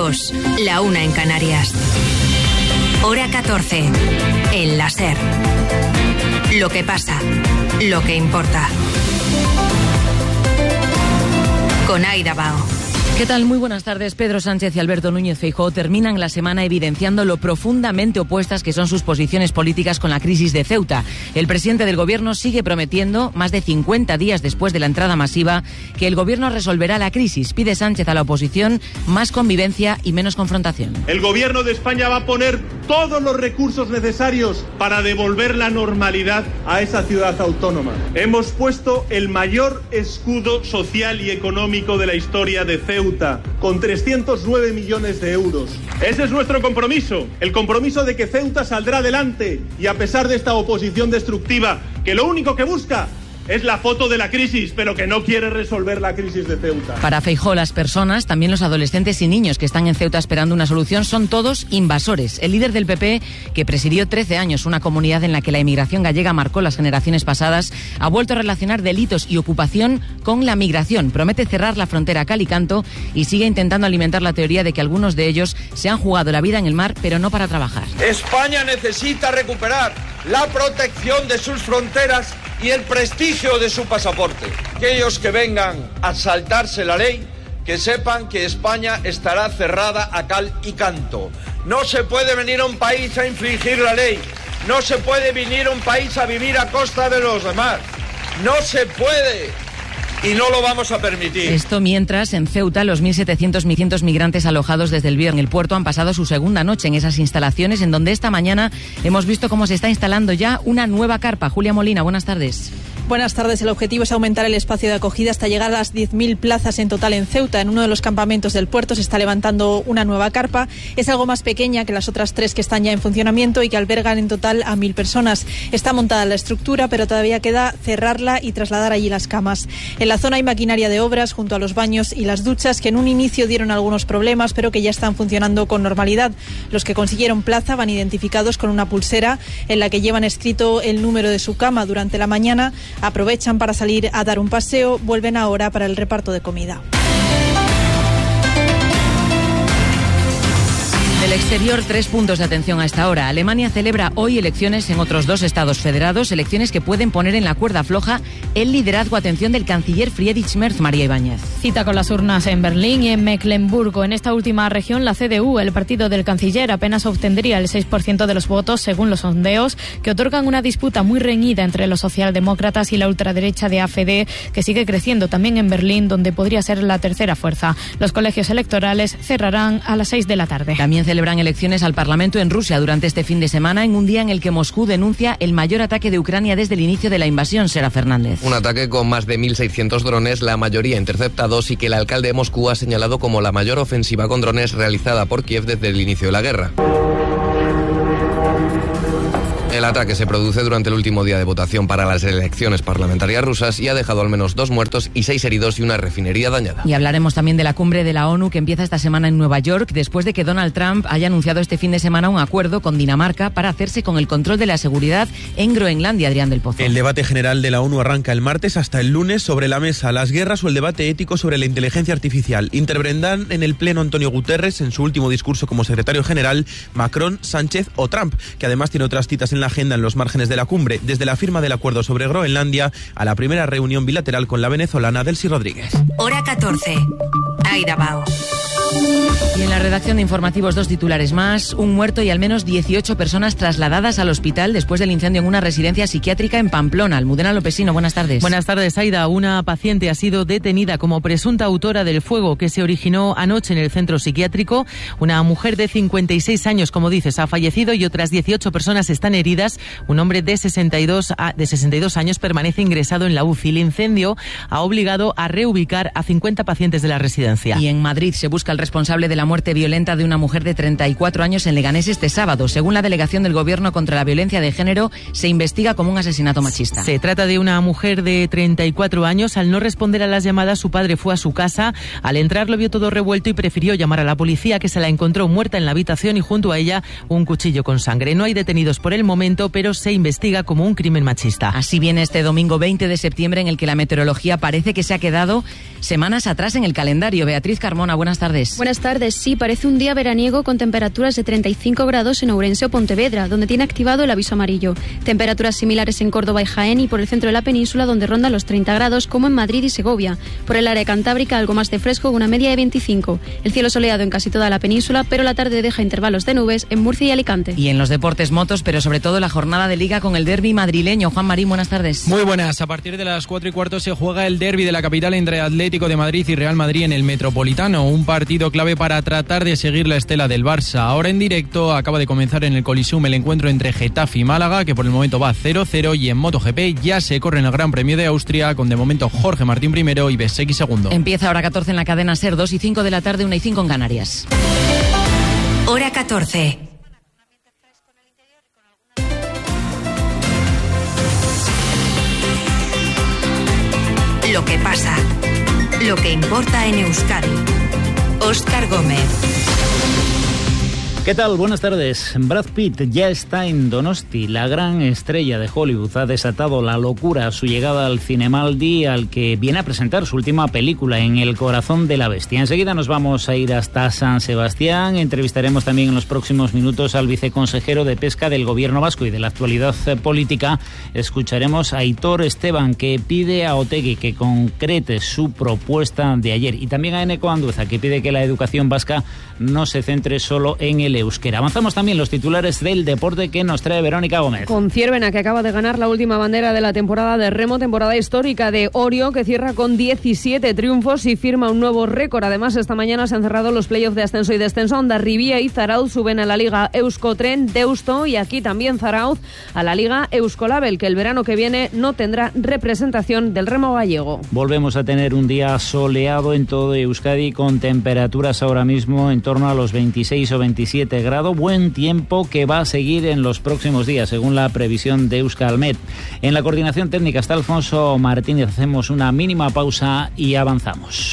informativos, la 1 en Canarias. Hora 14, en la SER. Lo que pasa, lo que importa. Con Aida Bao. ¿Qué tal? Muy buenas tardes. Pedro Sánchez y Alberto Núñez Feijóo terminan la semana evidenciando lo profundamente opuestas que son sus posiciones políticas con la crisis de Ceuta. El presidente del Gobierno sigue prometiendo, más de 50 días después de la entrada masiva, que el Gobierno resolverá la crisis. Pide Sánchez a la oposición más convivencia y menos confrontación. El Gobierno de España va a poner todos los recursos necesarios para devolver la normalidad a esa ciudad autónoma. Hemos puesto el mayor escudo social y económico de la historia de Ceuta, con 309 millones de euros. Ese es nuestro compromiso, el compromiso de que Ceuta saldrá adelante y a pesar de esta oposición destructiva, que lo único que busca es la foto de la crisis, pero que no quiere resolver la crisis de Ceuta. Para Feijóo, las personas, también los adolescentes y niños que están en Ceuta esperando una solución, son todos invasores. El líder del PP, que presidió 13 años una comunidad en la que la emigración gallega marcó las generaciones pasadas, ha vuelto a relacionar delitos y ocupación con la migración. Promete cerrar la frontera a cal y canto y sigue intentando alimentar la teoría de que algunos de ellos se han jugado la vida en el mar, pero no para trabajar. España necesita recuperar la protección de sus fronteras y el prestigio de su pasaporte. Aquellos que vengan a saltarse la ley, que sepan que España estará cerrada a cal y canto. No se puede venir a un país a infringir la ley. No se puede venir a un país a vivir a costa de los demás. No se puede. Y no lo vamos a permitir. Esto mientras, en Ceuta, los 1.700 migrantes alojados desde el viernes en el puerto han pasado su segunda noche en esas instalaciones, en donde esta mañana hemos visto cómo se está instalando ya una nueva carpa. Julia Molina, buenas tardes. Buenas tardes. El objetivo es aumentar el espacio de acogida hasta llegar a las 10.000 plazas en total en Ceuta. En uno de los campamentos del puerto se está levantando una nueva carpa. Es algo más pequeña que las otras 3 que están ya en funcionamiento y que albergan en total a 1.000 personas. Está montada la estructura, pero todavía queda cerrarla y trasladar allí las camas. En la zona hay maquinaria de obras junto a los baños y las duchas que en un inicio dieron algunos problemas, pero que ya están funcionando con normalidad. Los que consiguieron plaza van identificados con una pulsera en la que llevan escrito el número de su cama. Durante la mañana aprovechan para salir a dar un paseo, vuelven ahora para el reparto de comida. Del exterior, 3 puntos de atención a esta hora. Alemania celebra hoy elecciones en otros 2 estados federados, elecciones que pueden poner en la cuerda floja el liderazgo, atención, del canciller Friedrich Merz. María Ibáñez. Cita con las urnas en Berlín y en Mecklemburgo. En esta última región, la CDU, el partido del canciller, apenas obtendría el 6% de los votos, según los sondeos, que otorgan una disputa muy reñida entre los socialdemócratas y la ultraderecha de AfD, que sigue creciendo también en Berlín, donde podría ser la tercera fuerza. Los colegios electorales cerrarán a las 6 de la tarde. También celebran elecciones al Parlamento en Rusia durante este fin de semana, en un día en el que Moscú denuncia el mayor ataque de Ucrania desde el inicio de la invasión. Sera Fernández. Un ataque con más de 1.600 drones, la mayoría interceptados, y que el alcalde de Moscú ha señalado como la mayor ofensiva con drones realizada por Kiev desde el inicio de la guerra. El ataque se produce durante el último día de votación para las elecciones parlamentarias rusas y ha dejado al menos 2 muertos y 6 heridos y una refinería dañada. Y hablaremos también de la cumbre de la ONU que empieza esta semana en Nueva York, después de que Donald Trump haya anunciado este fin de semana un acuerdo con Dinamarca para hacerse con el control de la seguridad en Groenlandia. Adrián del Pozo. El debate general de la ONU arranca el martes hasta el lunes. Sobre la mesa, las guerras o el debate ético sobre la inteligencia artificial. Intervendrán en el pleno Antonio Guterres en su último discurso como secretario general, Macron, Sánchez o Trump, que además tiene otras citas en la agenda en los márgenes de la cumbre, desde la firma del acuerdo sobre Groenlandia a la primera reunión bilateral con la venezolana Delcy Rodríguez. Hora 14. Aida Bao. Y en la redacción de informativos, 2 titulares más. Un muerto y al menos 18 personas trasladadas al hospital después del incendio en una residencia psiquiátrica en Pamplona. Almudena Lopesino, buenas tardes. Buenas tardes, Aida. Una paciente ha sido detenida como presunta autora del fuego que se originó anoche en el centro psiquiátrico. Una mujer de 56 años, como dices, ha fallecido y otras 18 personas están heridas. Un hombre de 62 años permanece ingresado en la UCI. El incendio ha obligado a reubicar a 50 pacientes de la residencia. Y en Madrid se busca el responsable de la muerte violenta de una mujer de 34 años en Leganés este sábado. Según la delegación del Gobierno contra la violencia de género, se investiga como un asesinato machista. Se trata de una mujer de 34 años. Al no responder a las llamadas, su padre fue a su casa. Al entrar lo vio todo revuelto y prefirió llamar a la policía, que se la encontró muerta en la habitación y junto a ella un cuchillo con sangre. No hay detenidos por el momento, pero se investiga como un crimen machista. Así viene este domingo 20 de septiembre, en el que la meteorología parece que se ha quedado semanas atrás en el calendario. Beatriz Carmona, buenas tardes. tardes. Buenas tardes. Sí, parece un día veraniego con temperaturas de 35 grados en Ourense o Pontevedra, donde tiene activado el aviso amarillo. Temperaturas similares en Córdoba y Jaén y por el centro de la península, donde rondan los 30 grados, como en Madrid y Segovia. Por el área cantábrica, algo más de fresco, una media de 25. El cielo soleado en casi toda la península, pero la tarde deja intervalos de nubes en Murcia y Alicante. Y en los deportes, motos, pero sobre todo la jornada de Liga con el derbi madrileño. Juan Marín, buenas tardes. Muy buenas. A partir de las 4:15 se juega el derbi de la capital entre Atlético de Madrid y Real Madrid en el Metropolitano. Un partido clave para tratar de seguir la estela del Barça. Ahora en directo acaba de comenzar en el Coliseum el encuentro entre Getafe y Málaga, que por el momento va 0-0, y en MotoGP ya se corre en el Gran Premio de Austria con de momento Jorge Martín primero y Bezzecchi segundo. Empieza hora 14 en la cadena SER, 2 y 5 de la tarde, 1 y 5 en Canarias. Hora 14. Lo que pasa, lo que importa en Euskadi. Óscar Gómez. ¿Qué tal? Buenas tardes. Brad Pitt ya está en Donosti. La gran estrella de Hollywood ha desatado la locura a su llegada al Cinemaldi, al que viene a presentar su última película, En el corazón de la bestia. Enseguida nos vamos a ir hasta San Sebastián. Entrevistaremos también en los próximos minutos al viceconsejero de Pesca del Gobierno vasco y de la actualidad política. Escucharemos a Aitor Esteban, que pide a Otegi que concrete su propuesta de ayer. Y también a Eneko Andueza, que pide que la educación vasca no se centre solo en el euskera. Avanzamos también los titulares del deporte que nos trae Verónica Gómez. Con Ciervena, que acaba de ganar la última bandera de la temporada de remo, temporada histórica de Orio, que cierra con 17 triunfos y firma un nuevo récord. Además, esta mañana se han cerrado los playoffs de ascenso y descenso. Hondarribia y Zarauz suben a la Liga Euskotren, Deusto y aquí también Zarauz a la Liga Euskolabel, que el verano que viene no tendrá representación del remo gallego. Volvemos a tener un día soleado en todo Euskadi, con temperaturas ahora mismo en torno a los 26 o 27 grados, buen tiempo que va a seguir en los próximos días, según la previsión de Euskalmet. En la coordinación técnica está Alfonso Martínez. Hacemos una mínima pausa y avanzamos.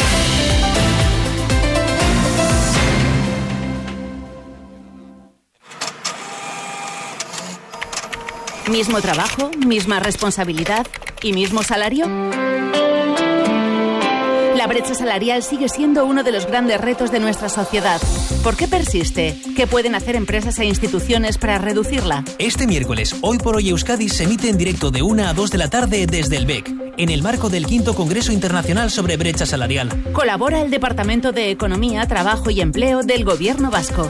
¿Mismo trabajo, misma responsabilidad y mismo salario? La brecha salarial sigue siendo uno de los grandes retos de nuestra sociedad. ¿Por qué persiste? ¿Qué pueden hacer empresas e instituciones para reducirla? Este miércoles, Hoy por Hoy Euskadi se emite en directo de 1 a 2 de la tarde desde el BEC, en el marco del 5º Congreso Internacional sobre Brecha Salarial. Colabora el Departamento de Economía, Trabajo y Empleo del Gobierno Vasco.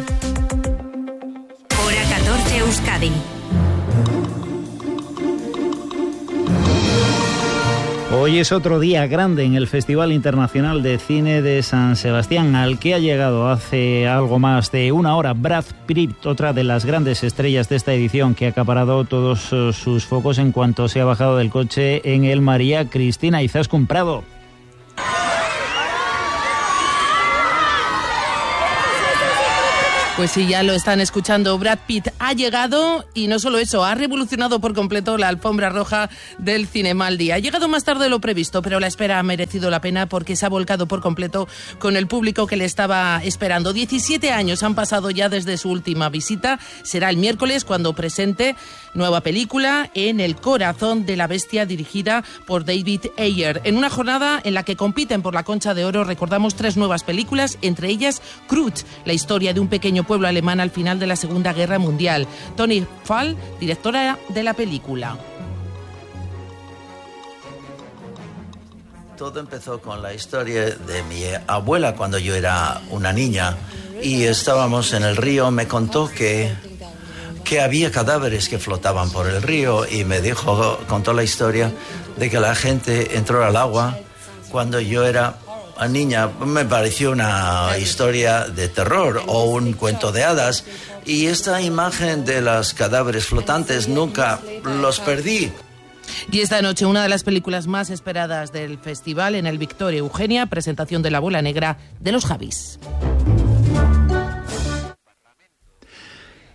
Hora 14 Euskadi. Hoy es otro día grande en el Festival Internacional de Cine de San Sebastián, al que ha llegado hace algo más de una hora Brad Pitt, otra de las grandes estrellas de esta edición, que ha acaparado todos sus focos en cuanto se ha bajado del coche en el María Cristina Izaskun Prado. Pues sí, ya lo están escuchando. Brad Pitt ha llegado y no solo eso, ha revolucionado por completo la alfombra roja del Cinemaldi. Ha llegado más tarde de lo previsto, pero la espera ha merecido la pena porque se ha volcado por completo con el público que le estaba esperando. 17 años han pasado ya desde su última visita. Será el miércoles cuando presente nueva película, En el corazón de la bestia, dirigida por David Ayer. En una jornada en la que compiten por la Concha de Oro, recordamos 3 nuevas películas, entre ellas Krut, la historia de un pequeño pueblo alemán al final de la Segunda Guerra Mundial. Toni Fall, directora de la película. Todo empezó con la historia de mi abuela cuando yo era una niña y estábamos en el río. Me contó que había cadáveres que flotaban por el río y contó la historia de que la gente entró al agua cuando yo era niña. Me pareció una historia de terror o un cuento de hadas, y esta imagen de los cadáveres flotantes nunca los perdí. Y esta noche una de las películas más esperadas del festival en el Victoria Eugenia, presentación de La bola negra de los Javis.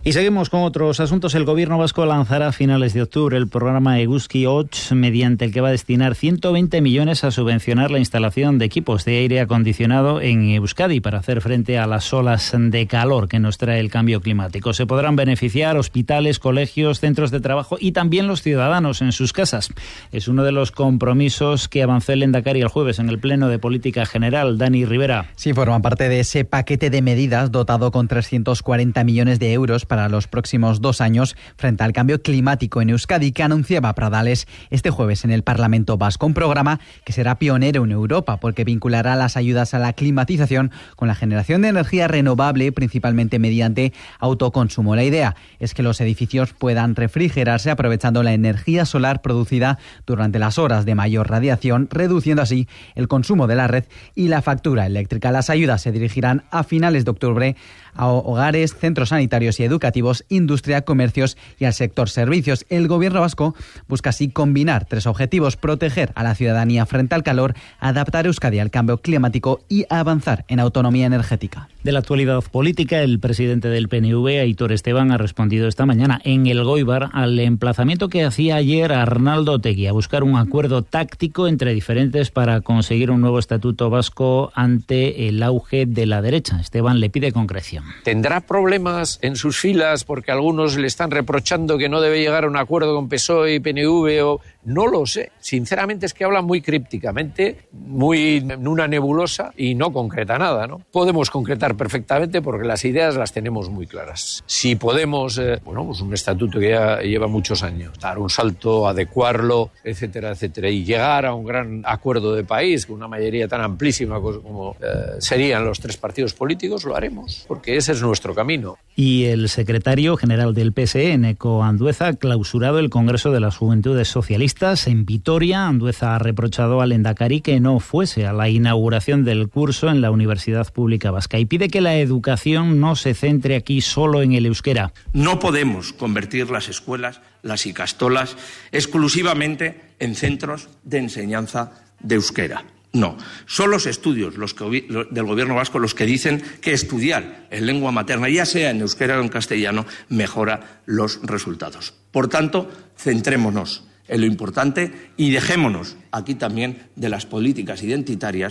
Y seguimos con otros asuntos. El gobierno vasco lanzará a finales de octubre el programa Eguzki Hots, mediante el que va a destinar 120 millones a subvencionar la instalación de equipos de aire acondicionado en Euskadi para hacer frente a las olas de calor que nos trae el cambio climático. Se podrán beneficiar hospitales, colegios, centros de trabajo y también los ciudadanos en sus casas. Es uno de los compromisos que avanzó el Lehendakari el jueves en el Pleno de Política General. Dani Rivera. Sí, forman parte de ese paquete de medidas dotado con 340 millones de euros para los próximos 2 años frente al cambio climático en Euskadi, que anunciaba Pradales este jueves en el Parlamento Vasco. Un programa que será pionero en Europa porque vinculará las ayudas a la climatización con la generación de energía renovable, principalmente mediante autoconsumo. La idea es que los edificios puedan refrigerarse aprovechando la energía solar producida durante las horas de mayor radiación, reduciendo así el consumo de la red y la factura eléctrica. Las ayudas se dirigirán a finales de octubre a hogares, centros sanitarios y educativos, industria, comercios y al sector servicios. El gobierno vasco busca así combinar 3 objetivos: proteger a la ciudadanía frente al calor, adaptar Euskadi al cambio climático y avanzar en autonomía energética. De la actualidad política, el presidente del PNV, Aitor Esteban, ha respondido esta mañana en el Goibar al emplazamiento que hacía ayer Arnaldo Otegi a buscar un acuerdo táctico entre diferentes para conseguir un nuevo estatuto vasco ante el auge de la derecha. Esteban le pide concreción. ¿Tendrá problemas en sus filas porque algunos le están reprochando que no debe llegar a un acuerdo con PSOE y PNV? O no lo sé. Sinceramente es que habla muy crípticamente, muy en una nebulosa y no concreta nada, ¿no? Podemos concretar perfectamente porque las ideas las tenemos muy claras. Si podemos, pues un estatuto que ya lleva muchos años, dar un salto, adecuarlo, etcétera, etcétera, y llegar a un gran acuerdo de país con una mayoría tan amplísima como serían los 3 partidos políticos, lo haremos, porque ese es nuestro camino. Y el secretario general del PSE, Eneko Andueza, ha clausurado el Congreso de las Juventudes Socialistas en Vitoria. Andueza ha reprochado al Lehendakari que no fuese a la inauguración del curso en la Universidad Pública Vasca y pide que la educación no se centre aquí solo en el euskera. No podemos convertir las escuelas, las ikastolas, exclusivamente en centros de enseñanza de euskera. No, son los estudios del gobierno vasco los que dicen que estudiar en lengua materna, ya sea en euskera o en castellano, mejora los resultados. Por tanto, centrémonos en lo importante y dejémonos aquí también de las políticas identitarias.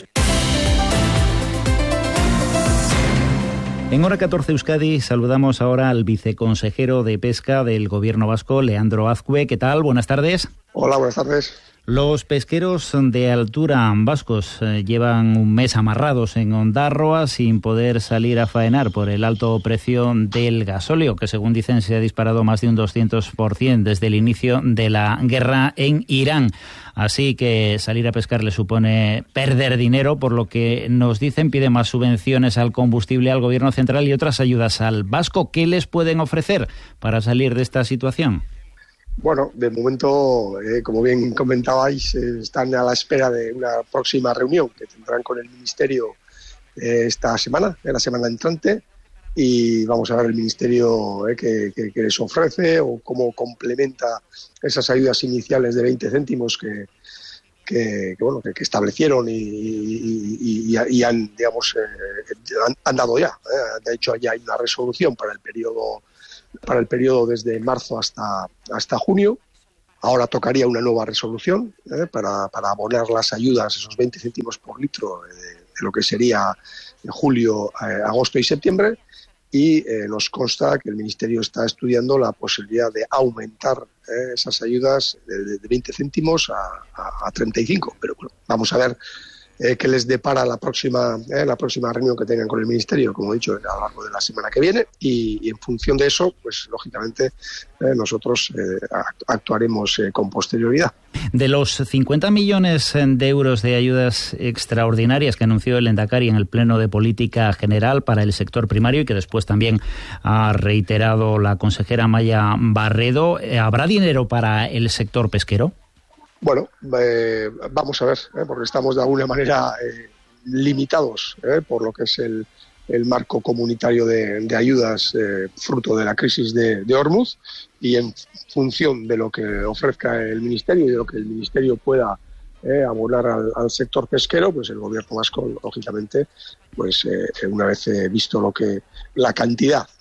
En Hora 14 Euskadi saludamos ahora al viceconsejero de Pesca del Gobierno vasco, Leandro Azcue. ¿Qué tal? Buenas tardes. Hola, buenas tardes. Los pesqueros de altura vascos llevan un mes amarrados en Ondarroa sin poder salir a faenar por el alto precio del gasóleo, que según dicen se ha disparado más de un 200% desde el inicio de la guerra en Irán. Así que salir a pescar le supone perder dinero, por lo que nos dicen pide más subvenciones al combustible al gobierno central y otras ayudas al vasco. ¿Qué les pueden ofrecer para salir de esta situación? Bueno, de momento, como bien comentabais, están a la espera de una próxima reunión que tendrán con el Ministerio esta semana, la semana entrante, y vamos a ver el Ministerio qué les ofrece o cómo complementa esas ayudas iniciales de 20 céntimos que establecieron y han, digamos, han dado ya. De hecho, ya hay una resolución para el periodo desde marzo hasta junio. Ahora tocaría una nueva resolución para abonar las ayudas, esos 20 céntimos por litro de lo que sería julio, agosto y septiembre. Y nos consta que el Ministerio está estudiando la posibilidad de aumentar esas ayudas de 20 céntimos a 35. Pero bueno, vamos a ver qué les depara la próxima reunión que tengan con el Ministerio, como he dicho, a lo largo de la semana que viene, y en función de eso, pues lógicamente nosotros actuaremos con posterioridad. De los 50 millones de euros de ayudas extraordinarias que anunció el Lehendakari en el Pleno de Política General para el sector primario y que después también ha reiterado la consejera Amaia Barredo, ¿habrá dinero para el sector pesquero? Bueno, vamos a ver, porque estamos de alguna manera limitados por lo que es el marco comunitario de ayudas fruto de la crisis de Hormuz, y en función de lo que ofrezca el Ministerio y de lo que el Ministerio pueda abonar al sector pesquero, pues el gobierno vasco, lógicamente, pues una vez visto la cantidad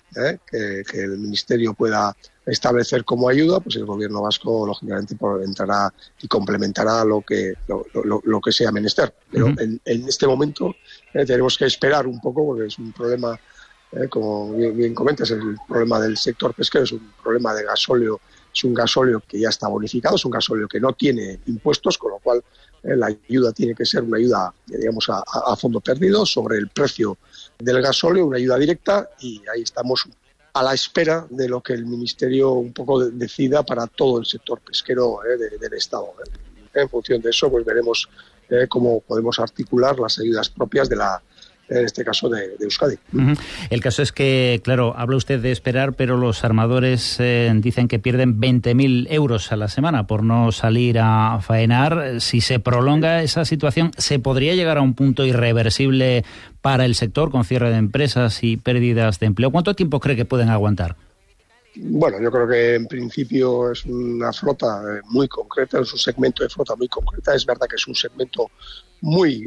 que el Ministerio pueda establecer como ayuda, pues el Gobierno vasco lógicamente entrará y complementará lo que sea menester. Pero en este momento tenemos que esperar un poco, porque es un problema, como bien comentas, el problema del sector pesquero es un problema de gasóleo. Es un gasóleo que ya está bonificado, es un gasóleo que no tiene impuestos, con lo cual la ayuda tiene que ser una ayuda, digamos, a fondo perdido sobre el precio del gasóleo, una ayuda directa, y ahí estamos a la espera de lo que el Ministerio un poco decida para todo el sector pesquero del Estado. En función de eso, pues veremos cómo podemos articular las ayudas propias en este caso de Euskadi. El caso es que, claro, habla usted de esperar, pero los armadores dicen que pierden 20.000 euros a la semana por no salir a faenar. Si se prolonga esa situación, ¿se podría llegar a un punto irreversible para el sector con cierre de empresas y pérdidas de empleo? ¿Cuánto tiempo cree que pueden aguantar? Bueno, yo creo que en principio es una flota muy concreta, es un segmento de flota muy concreta. Es verdad que es un segmento muy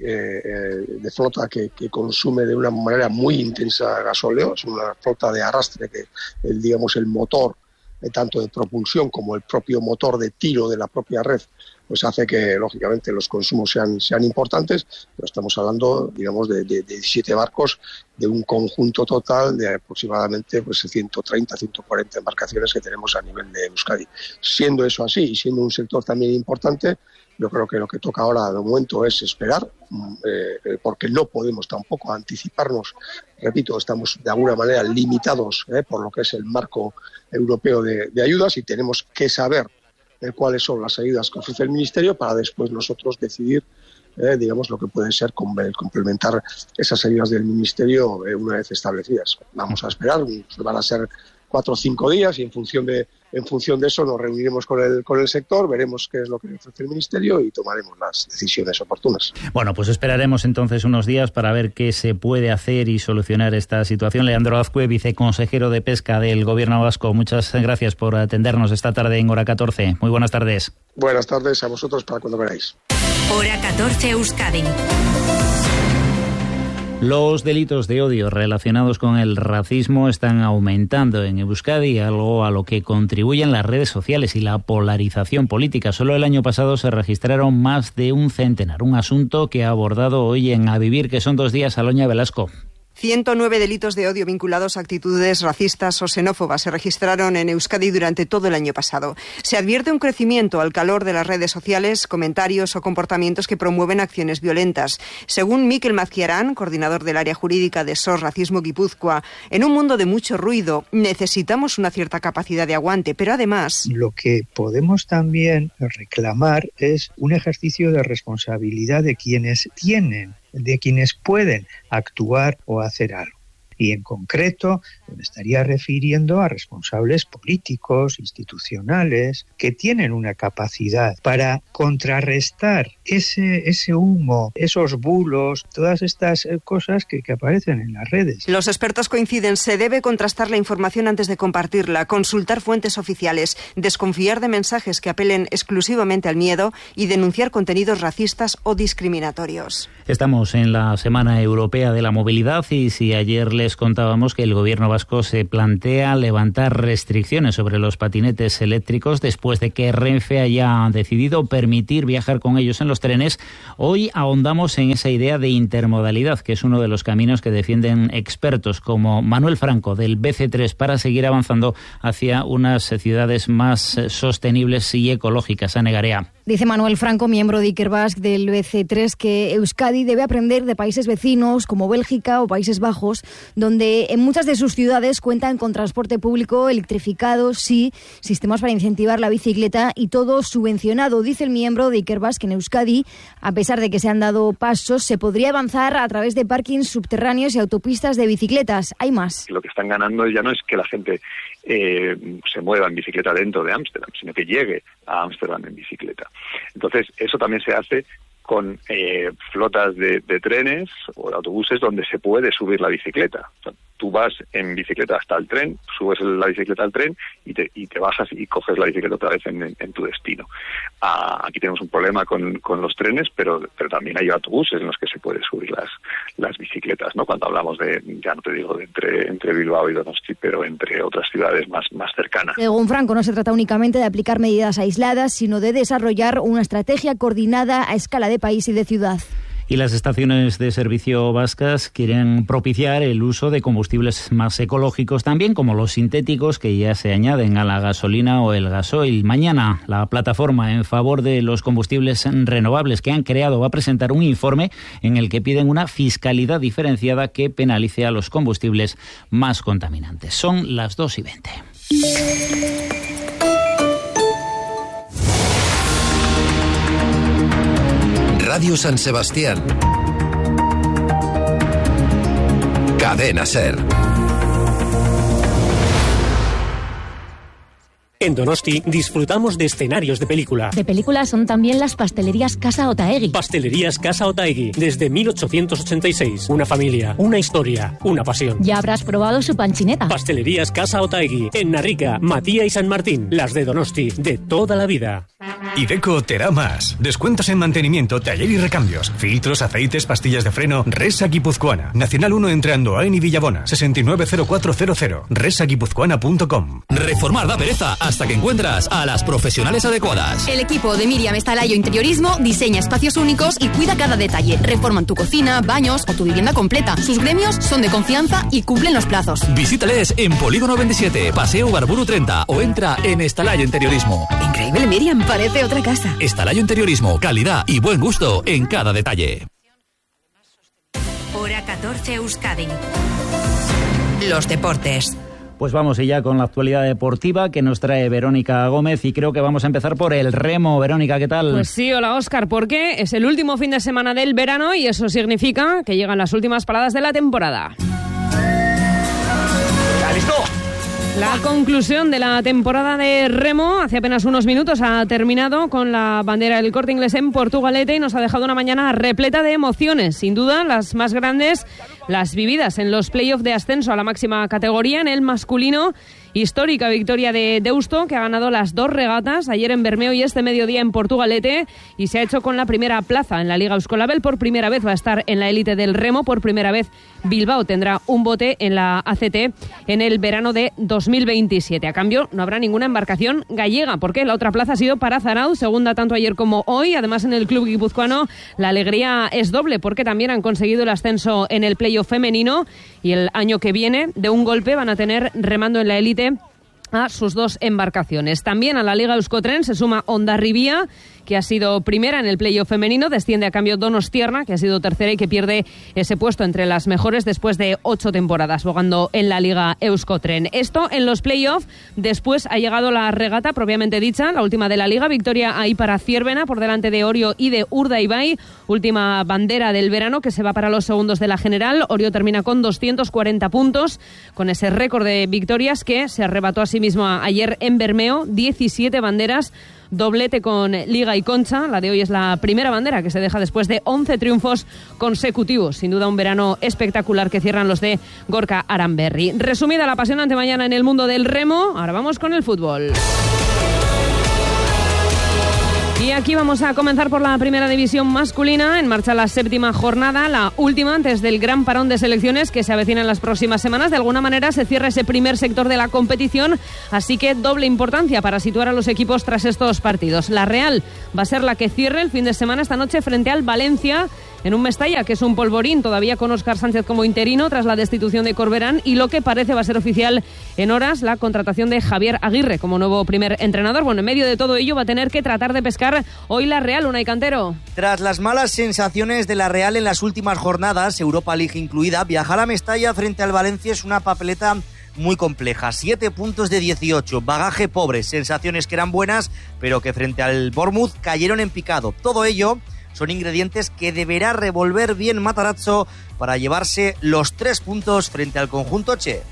de flota que consume de una manera muy intensa gasóleo. Es una flota de arrastre que, digamos, el motor tanto de propulsión como el propio motor de tiro de la propia red, pues hace que, lógicamente, los consumos sean importantes. Pero estamos hablando, digamos, de 17 barcos, de un conjunto total de aproximadamente 130, 140 embarcaciones que tenemos a nivel de Euskadi. Siendo eso así y siendo un sector también importante, yo creo que lo que toca ahora de momento es esperar, porque no podemos tampoco anticiparnos. Repito, estamos de alguna manera limitados por lo que es el marco europeo de ayudas, y tenemos que saber cuáles son las ayudas que ofrece el Ministerio para después nosotros decidir, digamos, lo que puede ser complementar esas ayudas del Ministerio una vez establecidas. Vamos a esperar, van a ser 4 o 5 días, y en función de eso nos reuniremos con el sector, veremos qué es lo que ofrece el Ministerio y tomaremos las decisiones oportunas. Bueno, pues esperaremos entonces unos días para ver qué se puede hacer y solucionar esta situación. Leandro Azcue, viceconsejero de Pesca del Gobierno vasco, muchas gracias por atendernos esta tarde en Hora 14. Muy buenas tardes. Buenas tardes a vosotros, para cuando queráis. Hora 14 Euskadi. Los delitos de odio relacionados con el racismo están aumentando en Euskadi, algo a lo que contribuyen las redes sociales y la polarización política. Solo el año pasado se registraron más de un centenar, un asunto que ha abordado hoy en A Vivir, que son 2 días, Aloña Velasco. 109 delitos de odio vinculados a actitudes racistas o xenófobas se registraron en Euskadi durante todo el año pasado. Se advierte un crecimiento al calor de las redes sociales, comentarios o comportamientos que promueven acciones violentas. Según Mikel Mazquiarán, coordinador del área jurídica de SOS Racismo Guipúzcoa, en un mundo de mucho ruido necesitamos una cierta capacidad de aguante, pero además... Lo que podemos también reclamar es un ejercicio de responsabilidad de quienes pueden actuar o hacer algo. Y en concreto me estaría refiriendo a responsables políticos, institucionales, que tienen una capacidad para contrarrestar ese humo, esos bulos, todas estas cosas que aparecen en las redes. Los expertos coinciden, se debe contrastar la información antes de compartirla, consultar fuentes oficiales, desconfiar de mensajes que apelen exclusivamente al miedo y denunciar contenidos racistas o discriminatorios. Estamos en la Semana Europea de la Movilidad, y si ayer les contábamos que el Gobierno vasco se plantea levantar restricciones sobre los patinetes eléctricos después de que Renfe haya decidido permitir viajar con ellos en los trenes, hoy ahondamos en esa idea de intermodalidad, que es uno de los caminos que defienden expertos como Manuel Franco del BC3 para seguir avanzando hacia unas ciudades más sostenibles y ecológicas. Ana Garea. Dice Manuel Franco, miembro de Ikerbasc del BC3, que Euskadi debe aprender de países vecinos como Bélgica o Países Bajos, donde en muchas de sus ciudades cuentan con transporte público electrificado, sí, sistemas para incentivar la bicicleta y todo subvencionado. Dice el miembro de Ikerbasc que en Euskadi, a pesar de que se han dado pasos, se podría avanzar a través de parkings subterráneos y autopistas de bicicletas. Hay más. Lo que están ganando ya no es que la gente se mueva en bicicleta dentro de Ámsterdam, sino que llegue a Ámsterdam en bicicleta. Entonces, eso también se hace con flotas de trenes o de autobuses donde se puede subir la bicicleta. O sea, tú vas en bicicleta hasta el tren, subes la bicicleta al tren y te bajas y coges la bicicleta otra vez en tu destino. Aquí tenemos un problema con los trenes, pero también hay autobuses en los que se puede subir las bicicletas, ¿no? Cuando hablamos ya no te digo de entre Bilbao y Donosti, pero entre otras ciudades más cercanas. Según Franco, no se trata únicamente de aplicar medidas aisladas, sino de desarrollar una estrategia coordinada a escala de país y de ciudad. Y las estaciones de servicio vascas quieren propiciar el uso de combustibles más ecológicos también, como los sintéticos que ya se añaden a la gasolina o el gasoil. Mañana la plataforma en favor de los combustibles renovables que han creado va a presentar un informe en el que piden una fiscalidad diferenciada que penalice a los combustibles más contaminantes. Son las 2:20. Radio San Sebastián. Cadena SER. En Donosti disfrutamos de escenarios de película. De películas son también las pastelerías Casa Otaegui. Pastelerías Casa Otaegui, desde 1886. Una familia, una historia, una pasión. Ya habrás probado su panchineta. Pastelerías Casa Otaegui, en Narrica, Matía y San Martín. Las de Donosti, de toda la vida. Iveco te da más. Descuentos en mantenimiento, taller y recambios. Filtros, aceites, pastillas de freno. Resa Guipuzcoana. Nacional 1 entre Andoain y Villabona. 690400. resaguipuzcoana.com. Reformar da pereza hasta que encuentras a las profesionales adecuadas. El equipo de Miriam Estalayo Interiorismo diseña espacios únicos y cuida cada detalle. Reforman tu cocina, baños o tu vivienda completa. Sus gremios son de confianza y cumplen los plazos. Visítales en Polígono 27, Paseo Barburu 30 o entra en Estalayo Interiorismo. Increíble, Miriam, parece otra casa. Estalayo Interiorismo, calidad y buen gusto en cada detalle. Hora 14 Euskadi. Los deportes. Pues vamos ya con la actualidad deportiva que nos trae Verónica Gómez y creo que vamos a empezar por el remo. Verónica, ¿qué tal? Pues sí, hola Óscar, porque es el último fin de semana del verano y eso significa que llegan las últimas paradas de la temporada. ¡Listo! La conclusión de la temporada de remo hace apenas unos minutos ha terminado con la bandera del Corte Inglés en Portugalete y nos ha dejado una mañana repleta de emociones. Sin duda, las más grandes, las vividas en los playoffs de ascenso a la máxima categoría. En el masculino, histórica victoria de Deusto, que ha ganado las 2 regatas, ayer en Bermeo y este mediodía en Portugalete, y se ha hecho con la primera plaza en la Liga Euskolabel. Por primera vez va a estar en la élite del remo, por primera vez Bilbao tendrá un bote en la ACT en el verano de 2027. A cambio, no habrá ninguna embarcación gallega, porque la otra plaza ha sido para Zarauz, segunda tanto ayer como hoy. Además, en el club guipuzcoano la alegría es doble, porque también han conseguido el ascenso en el playoff femenino y el año que viene, de un golpe, van a tener remando en la élite a sus 2 embarcaciones. También a la Liga Euskotren se suma Hondarribia, que ha sido primera en el playoff femenino, desciende a cambio Donostierna, que ha sido tercera y que pierde ese puesto entre las mejores después de 8 temporadas jugando en la Liga Euskotren. Esto en los playoffs. Después ha llegado la regata propiamente dicha, la última de la Liga, victoria ahí para Ciervena por delante de Orio y de Urdaibai, última bandera del verano que se va para los segundos de la general. Orio termina con 240 puntos, con ese récord de victorias que se arrebató a sí mismo ayer en Bermeo, 17 banderas, doblete con Liga y Concha. La de hoy es la primera bandera que se deja después de 11 triunfos consecutivos. Sin duda un verano espectacular que cierran los de Gorka Aranberri. Resumida la apasionante mañana en el mundo del remo, ahora vamos con el fútbol. Y aquí vamos a comenzar por la primera división masculina. En marcha la 7ª jornada, la última antes del gran parón de selecciones que se avecina en las próximas semanas. De alguna manera se cierra ese primer sector de la competición, así que doble importancia para situar a los equipos tras estos partidos. La Real va a ser la que cierre el fin de semana esta noche frente al Valencia en un Mestalla que es un polvorín, todavía con Óscar Sánchez como interino tras la destitución de Corberán, y lo que parece va a ser oficial en horas la contratación de Javier Aguirre como nuevo primer entrenador. Bueno, en medio de todo ello va a tener que tratar de pescar hoy la Real, Unai Cantero. Tras las malas sensaciones de la Real en las últimas jornadas, Europa League incluida, viajar a Mestalla frente al Valencia es una papeleta muy compleja. 7 puntos de 18, bagaje pobre, sensaciones que eran buenas, pero que frente al Bournemouth cayeron en picado. Todo ello Son ingredientes que deberá revolver bien Matarazzo para llevarse los 3 puntos frente al conjunto Che.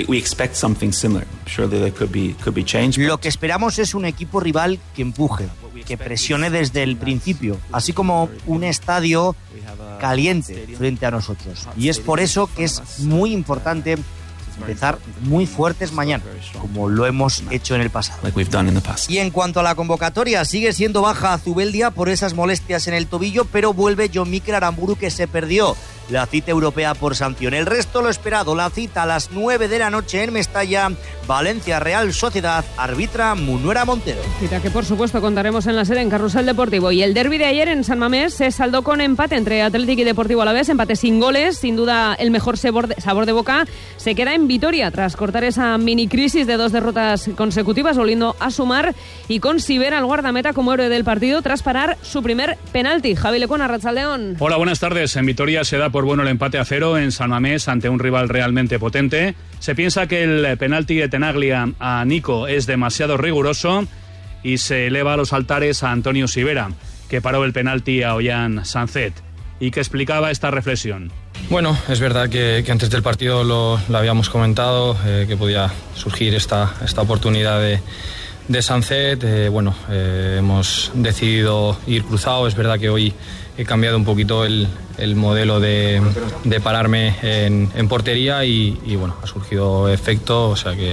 Lo que esperamos es un equipo rival que empuje, que presione desde el principio, así como un estadio caliente frente a nosotros. Y es por eso que es muy importante empezar muy fuertes mañana, como lo hemos hecho en el pasado. Y en cuanto a la convocatoria, sigue siendo baja Zubeldia por esas molestias en el tobillo, pero vuelve Jon Mikel Aramburu, que se perdió la cita europea por sanción. El resto lo esperado, la cita a las 9 de la noche en Mestalla, Valencia Real Sociedad, arbitra Munuera Montero. Cita que por supuesto contaremos en la sede en Carrusel Deportivo. Y el derbi de ayer en San Mamés se saldó con empate entre Athletic y Deportivo Alavés, empate sin goles, sin duda el mejor sabor de boca se queda en Vitoria tras cortar esa mini crisis de 2 derrotas consecutivas, volviendo a sumar y con Siber al guardameta como héroe del partido tras parar su primer penalti. Javi Lecona, Arratsaldeón. Hola, buenas tardes. En Vitoria se da por bueno el empate a 0 en San Mamés ante un rival realmente potente. Se piensa que el penalti de Tenaglia a Nico es demasiado riguroso y se eleva a los altares a Antonio Sivera, que paró el penalti a Ollán Sancet y que explicaba esta reflexión. Bueno, es verdad que antes del partido lo habíamos comentado, que podía surgir esta oportunidad de Sancet. Hemos decidido ir cruzado. Es verdad que hoy he cambiado un poquito el modelo de pararme en portería y bueno, ha surgido efecto, o sea que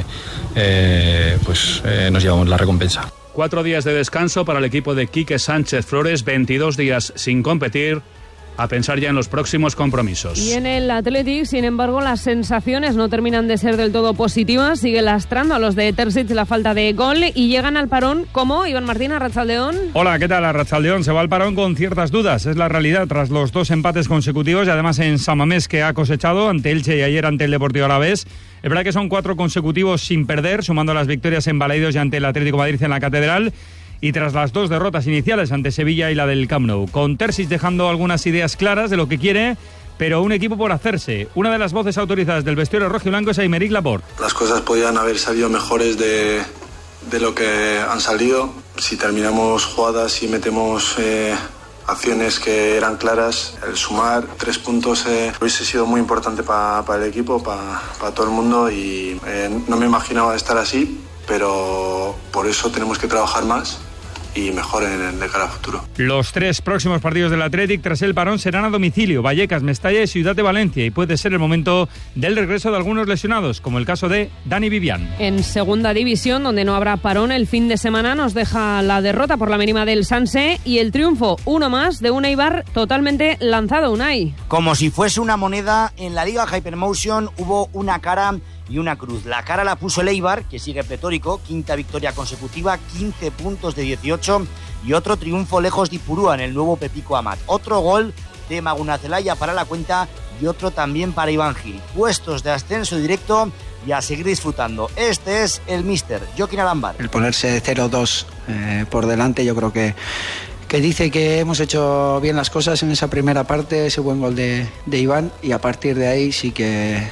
nos llevamos la recompensa. 4 días de descanso para el equipo de Quique Sánchez Flores, 22 días sin competir, a pensar ya en los próximos compromisos. Y en el Athletic, sin embargo, las sensaciones no terminan de ser del todo positivas. Sigue lastrando a los de Terzic la falta de gol y llegan al parón como Iván Martín, Arratsaldeón. Hola, ¿qué tal? Arratsaldeón. Se va al parón con ciertas dudas. Es la realidad tras los 2 empates consecutivos y además en San Mamés, que ha cosechado ante Elche y ayer ante el Deportivo Alavés. Es verdad que son 4 consecutivos sin perder, sumando las victorias en Balaidos y ante el Atlético de Madrid en la Catedral. Y tras las 2 derrotas iniciales ante Sevilla y la del Camp Nou, con Terzic dejando algunas ideas claras de lo que quiere, pero un equipo por hacerse. Una de las voces autorizadas del vestuario rojiblanco es Aymeric Laporte. Las cosas podían haber salido mejores de lo que han salido. Si terminamos jugadas y metemos acciones que eran claras, el sumar 3 puntos hubiese sido muy importante para el equipo, para todo el mundo, y no me imaginaba estar así, pero por eso tenemos que trabajar más y mejor de cara al futuro. Los 3 próximos partidos del Athletic tras el parón serán a domicilio: Vallecas, Mestalla y Ciudad de Valencia, y puede ser el momento del regreso de algunos lesionados, como el caso de Dani Vivian. En segunda división, donde no habrá parón el fin de semana, nos deja la derrota por la mínima del Sanse y el triunfo, uno más, de un Eibar totalmente lanzado. Unai. Como si fuese una moneda, en la Liga Hypermotion hubo una cara y una cruz. La cara la puso el Eibar, que sigue pletórico, 5ª victoria consecutiva, 15 puntos de 18, y otro triunfo lejos de Ipurúa en el nuevo Pepico Amat. Otro gol de Maguna Zelaya para la cuenta y otro también para Iván Gil. Puestos de ascenso directo y a seguir disfrutando. Este es el míster Joaquín Alambar. El ponerse 0-2 por delante, yo creo que dice que hemos hecho bien las cosas en esa primera parte, ese buen gol de Iván, y a partir de ahí sí que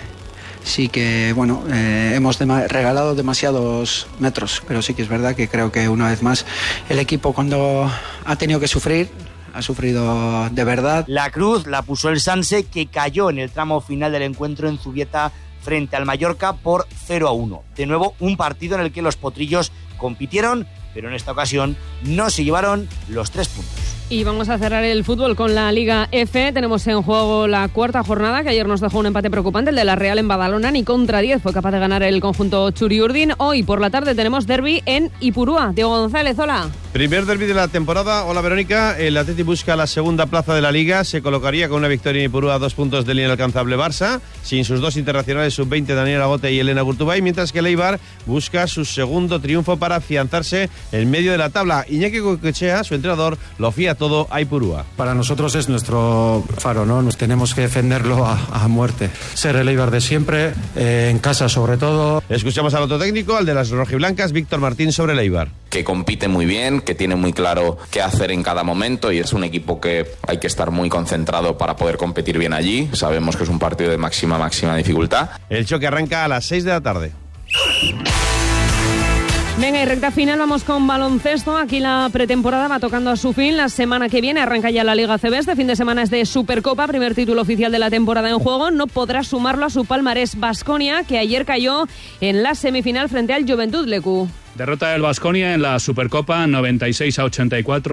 hemos regalado demasiados metros, pero sí que es verdad que creo que una vez más el equipo, cuando ha tenido que sufrir, ha sufrido de verdad. La cruz la puso el Sanse, que cayó en el tramo final del encuentro en Zubieta frente al Mallorca por 0-1. De nuevo, un partido en el que los potrillos compitieron, pero en esta ocasión no se llevaron los 3 puntos. Y vamos a cerrar el fútbol con la Liga F. Tenemos en juego la 4ª jornada, que ayer nos dejó un empate preocupante, el de la Real en Badalona. Ni contra 10 fue capaz de ganar el conjunto Churiurdin. Hoy por la tarde tenemos derbi en Ipurúa. Diego González, hola. Primer derbi de la temporada. Hola, Verónica. El Athletic busca la segunda plaza de la Liga. Se colocaría con una victoria en Ipurúa a 2 puntos del inalcanzable Barça, sin sus 2 internacionales sub-20, Daniel Agote y Elena Gurtubay, mientras que el Eibar busca su segundo triunfo para afianzarse en medio de la tabla. Iñaki Goicoechea, su entrenador, lo fía todo a Ipurúa. Para nosotros es nuestro faro, ¿no? Nos tenemos que defenderlo a muerte. Ser el Eibar de siempre, en casa sobre todo. Escuchamos al otro técnico, al de las rojiblancas, Víctor Martín, sobre el Eibar. Que compite muy bien, que tiene muy claro qué hacer en cada momento, y es un equipo que hay que estar muy concentrado para poder competir bien allí. Sabemos que es un partido de máxima dificultad. El choque arranca a las 6 de la tarde. Venga, y recta final, vamos con baloncesto. Aquí la pretemporada va tocando a su fin. La semana que viene arranca ya la Liga ACB. Este fin de semana es de Supercopa, primer título oficial de la temporada en juego. No podrá sumarlo a su palmarés Baskonia, que ayer cayó en la semifinal frente al Juventud Lecu. Derrota del Baskonia en la Supercopa 96-84.